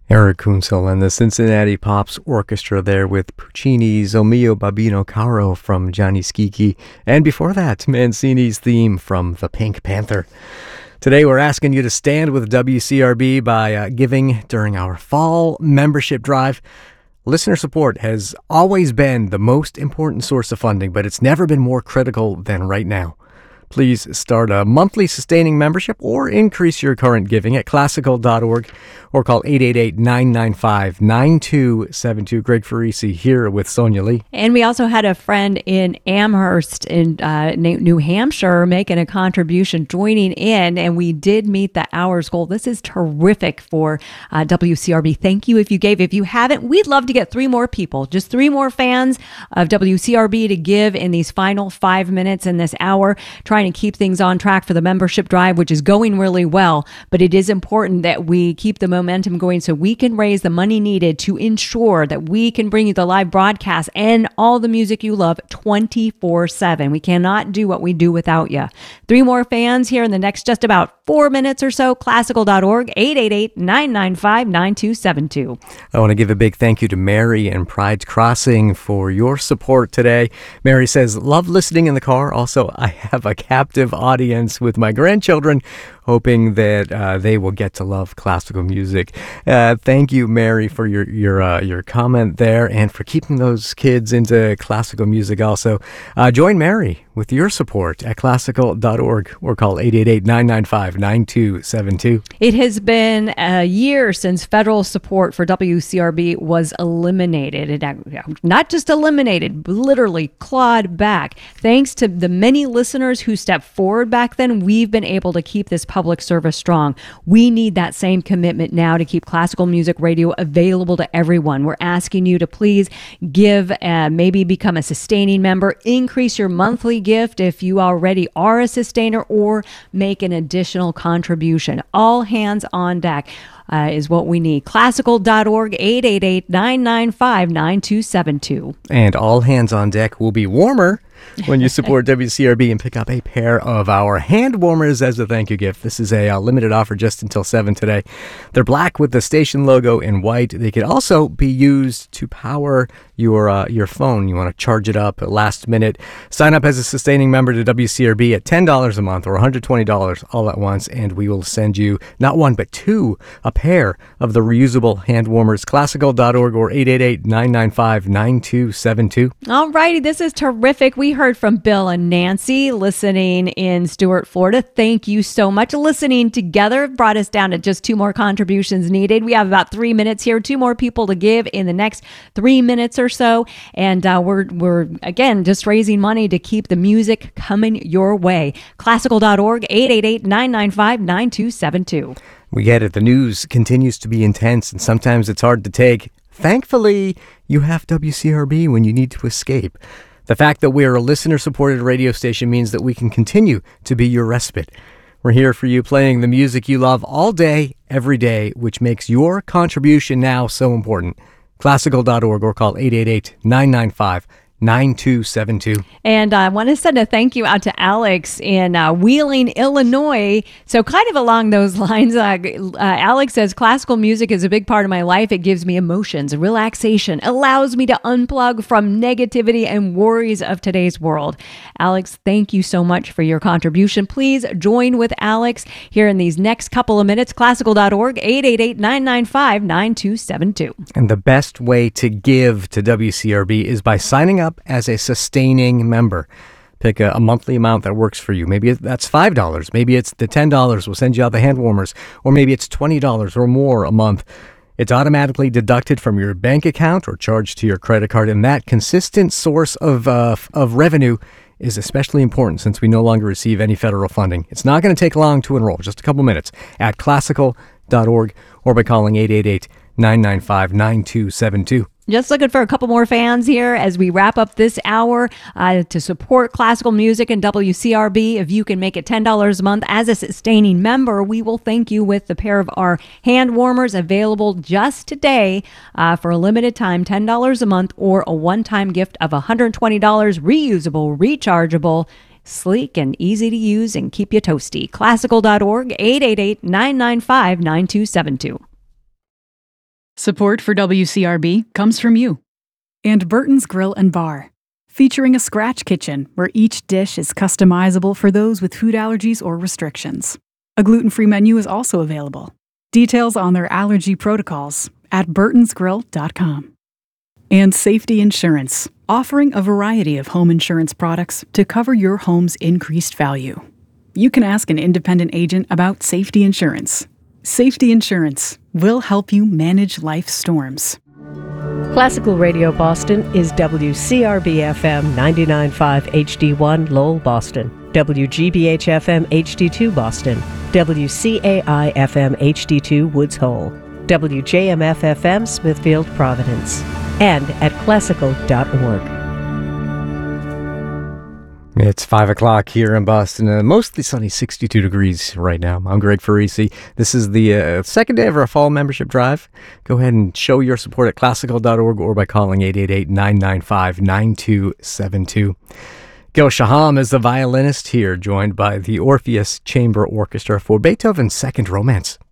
Eric Kunzel and the Cincinnati Pops Orchestra there with Puccini's O mio babbino caro from Gianni Schicchi, and before that, Mancini's theme from The Pink Panther. Today we're asking you to stand with WCRB by giving during our fall membership drive. Listener support has always been the most important source of funding, but it's never been more critical than right now. Please start a monthly sustaining membership or increase your current giving at classical.org or call 888-995-9272. Greg Farisi here with Sonia Lee. And we also had a friend in Amherst in New Hampshire making a contribution, joining in, and we did meet the hours goal. This is terrific for WCRB. Thank you if you gave. If you haven't, we'd love to get 3 more people, just 3 more fans of WCRB to give in these final 5 minutes in this hour, trying to keep things on track for the membership drive, which is going really well. But it is important that we keep the momentum going so we can raise the money needed to ensure that we can bring you the live broadcast and all the music you love 24/7. We cannot do what we do without you. 3 more fans here in the next just about 4 minutes or so. Classical.org, 888-995-9272. I want to give a big thank you to Mary and Pride Crossing for your support today. Mary says, love listening in the car. Also, I have a captive audience with my grandchildren, hoping that they will get to love classical music. Thank you, Mary, for your comment there and for keeping those kids into classical music also. Join Mary with your support at classical.org or call 888-995-9272. It has been a year since federal support for WCRB was eliminated. It not just eliminated, but literally clawed back. Thanks to the many listeners who stepped forward back then, we've been able to keep this public service strong. We need that same commitment now to keep classical music radio available to everyone. We're asking you to please give, maybe become a sustaining member, increase your monthly gift if you already are a sustainer, or make an additional contribution. All hands on deck is what we need. Classical.org, 888-995-9272. And all hands on deck will be warmer when you support WCRB and pick up a pair of our hand warmers as a thank you gift. This is a limited offer just until 7 today. They're black with the station logo in white. They could also be used to power your phone. You want to charge it up at last minute. Sign up as a sustaining member to WCRB at $10 a month or $120 all at once, and we will send you not 1 but 2, a pair of the reusable hand warmers. Classical.org or 888-995-9272. All righty, this is terrific. We heard from Bill and Nancy listening in Stuart, Florida. Thank you so much. Listening together brought us down to just 2 more contributions needed. We have about 3 minutes here, 2 more people to give in the next 3 minutes or so. And we're again, just raising money to keep the music coming your way. Classical.org, 888-995-9272. We get it. The news continues to be intense, and sometimes it's hard to take. Thankfully, you have WCRB when you need to escape. The fact that we're a listener-supported radio station means that we can continue to be your respite. We're here for you, playing the music you love all day, every day, which makes your contribution now so important. Classical.org or call 888-995-9272. And I want to send a thank you out to Alex in Wheeling, Illinois. So kind of along those lines, Alex says, classical music is a big part of my life. It gives me emotions, relaxation, allows me to unplug from negativity and worries of today's world. Alex, thank you so much for your contribution. Please join with Alex here in these next couple of minutes. Classical.org, 888-995-9272. And the best way to give to WCRB is by signing up as a sustaining member. Pick a monthly amount that works for you. Maybe that's $5. Maybe it's the $10. We'll send you out the hand warmers. Or maybe it's $20 or more a month. It's automatically deducted from your bank account or charged to your credit card. And that consistent source of revenue is especially important since we no longer receive any federal funding. It's not going to take long to enroll, just a couple minutes at classical.org or by calling 888-995-9272. Just looking for a couple more fans here as we wrap up this hour to support classical music and WCRB. If you can make it $10 a month as a sustaining member, we will thank you with the pair of our hand warmers available just today for a limited time, $10 a month, or a one-time gift of $120, reusable, rechargeable, sleek and easy to use, and keep you toasty. Classical.org, 888-995-9272. Support for WCRB comes from you. And Burton's Grill and Bar, featuring a scratch kitchen where each dish is customizable for those with food allergies or restrictions. A gluten-free menu is also available. Details on their allergy protocols at burtonsgrill.com. And Safety Insurance, offering a variety of home insurance products to cover your home's increased value. You can ask an independent agent about Safety Insurance. Safety Insurance will help you manage life's storms. Classical Radio Boston is WCRB-FM 99.5 HD1 Lowell, Boston, WGBH-FM HD2 Boston, WCAI-FM HD2 Woods Hole, WJMF-FM Smithfield, Providence, and at classical.org. It's 5 o'clock here in Boston. Mostly sunny, 62 degrees right now. I'm Greg Farisi. This is the second day of our fall membership drive. Go ahead and show your support at classical.org or by calling 888-995-9272. Gil Shaham is the violinist here, joined by the Orpheus Chamber Orchestra for Beethoven's Second Romance.